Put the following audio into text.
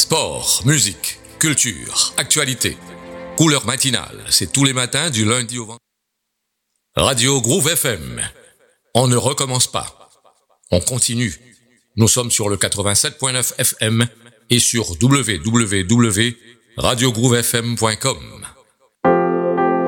Sport, musique, culture, actualité. Couleur matinale, c'est tous les matins du lundi au vendredi. Radio Groove FM. On ne recommence pas. On continue. Nous sommes sur le 87.9 FM et sur www.radiogroovefm.com.